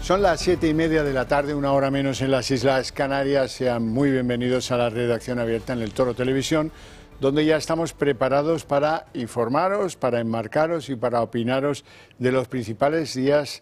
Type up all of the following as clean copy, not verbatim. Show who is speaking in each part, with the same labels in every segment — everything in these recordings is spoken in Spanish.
Speaker 1: Son las 7:30 de la tarde, una hora menos en las Islas Canarias. Sean muy bienvenidos a la redacción abierta en el Toro Televisión, donde ya estamos preparados para informaros, para enmarcaros y para opinaros de los principales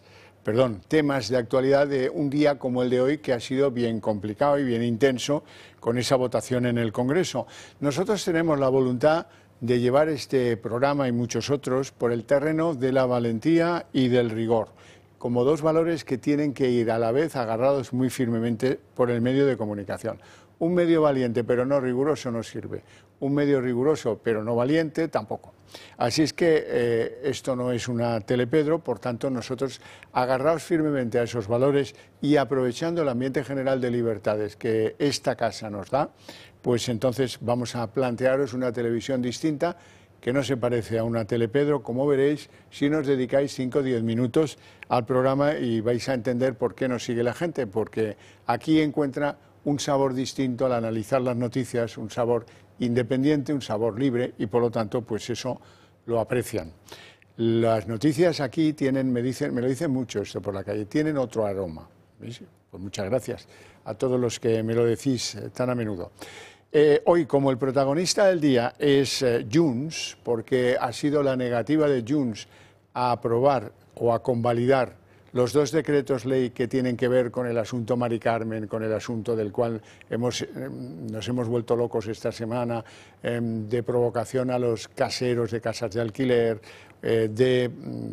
Speaker 1: temas de actualidad de un día como el de hoy, que ha sido bien complicado y bien intenso con esa votación en el Congreso. Nosotros tenemos la voluntad de llevar este programa y muchos otros por el terreno de la valentía y del rigor, como dos valores que tienen que ir a la vez agarrados muy firmemente por el medio de comunicación. Un medio valiente pero no riguroso no sirve. Un medio riguroso pero no valiente tampoco. Así es que esto no es una telepedro, por tanto nosotros, agarrados firmemente a esos valores y aprovechando el ambiente general de libertades que esta casa nos da, pues entonces vamos a plantearos una televisión distinta, que no se parece a una telepedro, como veréis si nos dedicáis 5 o 10 minutos al programa, y vais a entender por qué nos sigue la gente, porque aquí encuentra un sabor distinto al analizar las noticias, un sabor independiente, un sabor libre, y por lo tanto pues eso lo aprecian. Las noticias aquí tienen, me lo dicen mucho esto por la calle, tienen otro aroma. ¿Veis? Pues muchas gracias a todos los que me lo decís tan a menudo. Hoy, como el protagonista del día es Junts, porque ha sido la negativa de Junts a aprobar o a convalidar los dos decretos ley que tienen que ver con el asunto Mari Carmen, con el asunto del cual nos hemos vuelto locos esta semana, de provocación a los caseros de casas de alquiler, de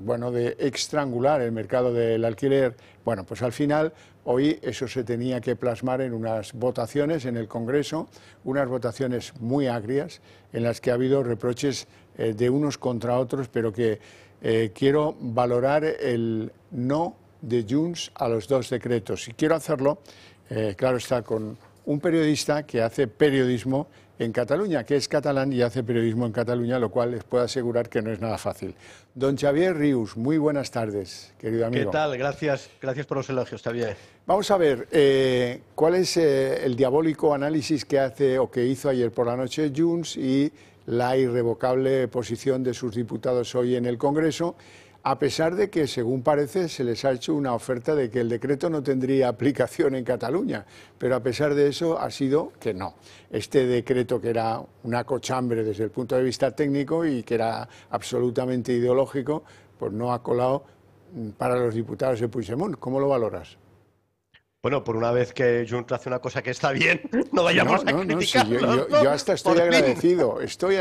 Speaker 1: estrangular el mercado del alquiler. Bueno, pues al final, hoy eso se tenía que plasmar en unas votaciones en el Congreso, unas votaciones muy agrias, en las que ha habido reproches de unos contra otros, pero que quiero valorar el no de Junts a los dos decretos. Y quiero hacerlo, claro está, con un periodista que hace periodismo en Cataluña, que es catalán y hace periodismo en Cataluña, lo cual les puedo asegurar que no es nada fácil. Don Xavier Rius, muy buenas tardes, querido amigo.
Speaker 2: ¿Qué tal? Gracias por los elogios, Xavier.
Speaker 1: Vamos a ver, ¿cuál es el diabólico análisis que hace o que hizo ayer por la noche Junts y la irrevocable posición de sus diputados hoy en el Congreso, a pesar de que, según parece, se les ha hecho una oferta de que el decreto no tendría aplicación en Cataluña, pero a pesar de eso ha sido que no. Este decreto, que era una cochambre desde el punto de vista técnico y que era absolutamente ideológico, pues no ha colado para los diputados de Puigdemont. ¿Cómo lo valoras?
Speaker 2: Bueno, por una vez que Junts hace una cosa que está bien, no vayamos a criticarlo.
Speaker 1: Yo hasta estoy agradecido,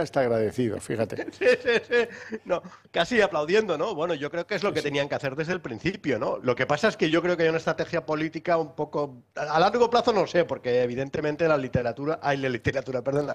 Speaker 1: fíjate.
Speaker 2: Sí. No, casi aplaudiendo, ¿no? Bueno, yo creo que es lo que tenían que hacer desde el principio, ¿no? Lo que pasa es que yo creo que hay una estrategia política un poco... A largo plazo no sé, porque evidentemente la literatura, perdón,